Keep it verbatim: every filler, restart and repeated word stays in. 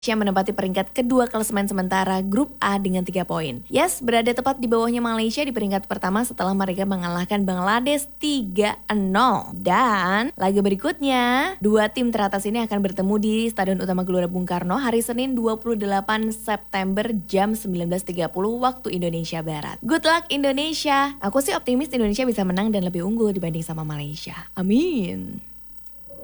Indonesia menempati peringkat kedua klasemen sementara grup A dengan tiga poin. Yes, berada tepat di bawahnya Malaysia di peringkat pertama setelah mereka mengalahkan Bangladesh tiga nol. Dan laga berikutnya, dua tim teratas ini akan bertemu di Stadion Utama Gelora Bung Karno hari Senin dua puluh delapan September jam sembilan belas tiga puluh waktu Indonesia Barat. Good luck Indonesia. Aku sih optimis Indonesia bisa menang dan lebih unggul dibanding sama Malaysia. Amin.